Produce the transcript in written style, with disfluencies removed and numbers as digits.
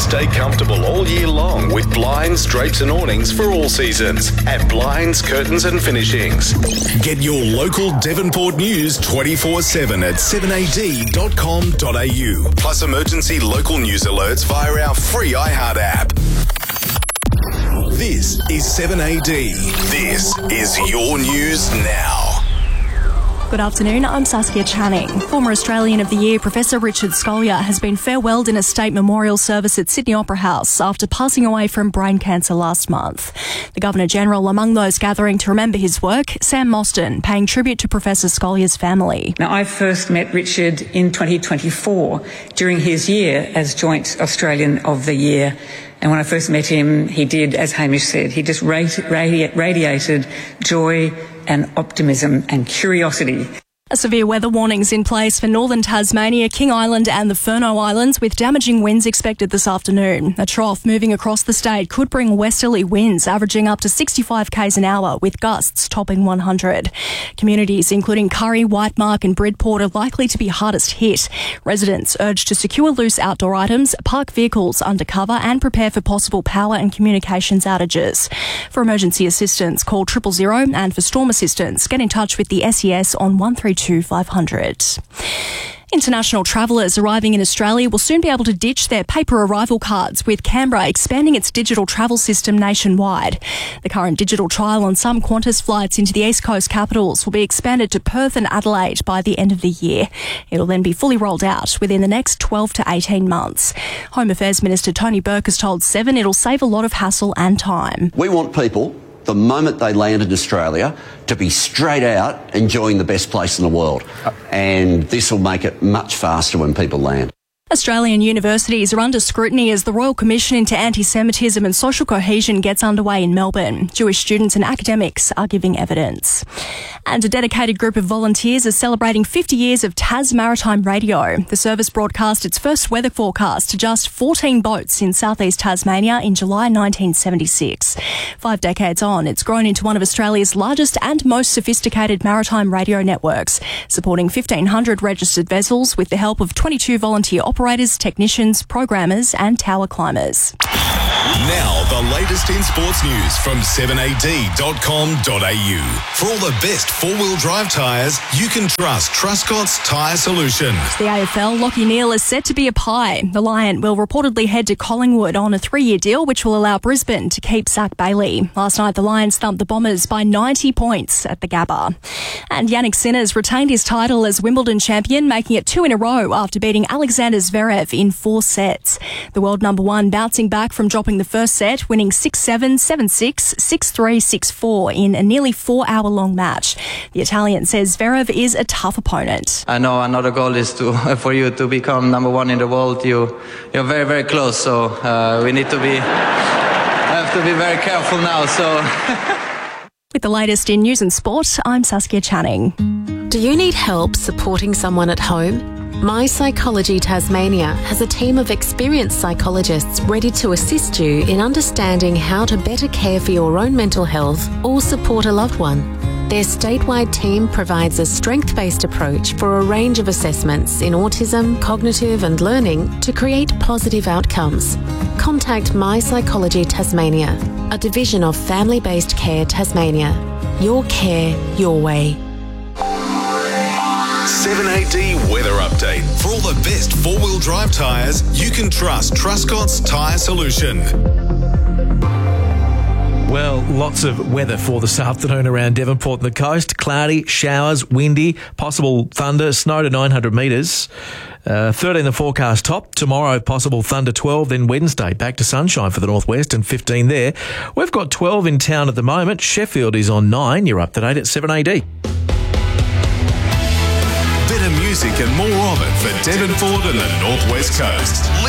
Stay comfortable all year long with blinds, drapes and awnings for all seasons at Blinds, Curtains and Finishings. Get your local Devonport news 24/7 at 7ad.com.au. Plus emergency local news alerts via our free iHeart app. This is 7AD. This is your news now. Good afternoon, I'm Saskia Channing. Former Australian of the Year Professor Richard Scolyer has been farewelled in a state memorial service at Sydney Opera House after passing away from brain cancer last month. The Governor-General among those gathering to remember his work, Sam Mostyn, paying tribute to Professor Scolyer's family. Now, I first met Richard in 2024 during his year as Joint Australian of the Year. And when I first met him, he did, as Hamish said, he just radiated joy and optimism and curiosity. A severe weather warning's in place for northern Tasmania, King Island and the Furneaux Islands, with damaging winds expected this afternoon. A trough moving across the state could bring westerly winds averaging up to 65 k's an hour, with gusts topping 100. Communities including Curry, Whitemark and Bridport are likely to be hardest hit. Residents urged to secure loose outdoor items, park vehicles under cover and prepare for possible power and communications outages. For emergency assistance, call 000, and for storm assistance, get in touch with the SES on 132 500. International travellers arriving in Australia will soon be able to ditch their paper arrival cards, with Canberra expanding its digital travel system nationwide. The current digital trial on some Qantas flights into the East Coast capitals will be expanded to Perth and Adelaide by the end of the year. It'll then be fully rolled out within the next 12 to 18 months. Home Affairs Minister Tony Burke has told Seven it'll save a lot of hassle and time. We want people, the moment they land in Australia, to be straight out enjoying the best place in the world. And this will make it much faster when people land. Australian universities are under scrutiny as the Royal Commission into Anti-Semitism and Social Cohesion gets underway in Melbourne. Jewish students and academics are giving evidence. And a dedicated group of volunteers is celebrating 50 years of Tas Maritime Radio. The service broadcast its first weather forecast to just 14 boats in southeast Tasmania in July 1976. 5 decades on, it's grown into one of Australia's largest and most sophisticated maritime radio networks, supporting 1,500 registered vessels with the help of 22 volunteer operators, technicians, programmers and tower climbers. Now, the latest in sports news from 7ad.com.au. For all the best four-wheel drive tyres, you can trust Truscott's Tyre Solutions. The AFL, Lachie Neale is set to be a pie. The Lion will reportedly head to Collingwood on a 3-year deal which will allow Brisbane to keep Zach Bailey. Last night, the Lions thumped the Bombers by 90 points at the Gabba. And Yannick Sinner's retained his title as Wimbledon champion, making it 2 in a row after beating Alexander Zverev in 4 sets. The world number 1 bouncing back from dropping the first set, winning 6-7, 7-6, 6-3, 6-4 in a nearly 4-hour-long match. The Italian says Zverev is a tough opponent. I know another goal is for you to become number 1 in the world. You're very, very close, so we have to be very careful now. So. With the latest in news and sport, I'm Saskia Channing. Do you need help supporting someone at home? My Psychology Tasmania has a team of experienced psychologists ready to assist you in understanding how to better care for your own mental health or support a loved one. Their statewide team provides a strength-based approach for a range of assessments in autism, cognitive and learning to create positive outcomes. Contact My Psychology Tasmania, a division of Family-Based Care Tasmania. Your care, your way. 7AD weather update. For all the best four-wheel drive tyres, you can trust Truscott's Tyre Solution. Well, lots of weather for this afternoon around Devonport and the coast. Cloudy, showers, windy, possible thunder, snow to 900 metres. 13 the forecast top. Tomorrow, possible thunder 12. Then Wednesday, back to sunshine for the northwest and 15 there. We've got 12 in town at the moment. Sheffield is on 9. You're up to date at 7AD. Better music and more of it for Devonport and the Northwest Coast.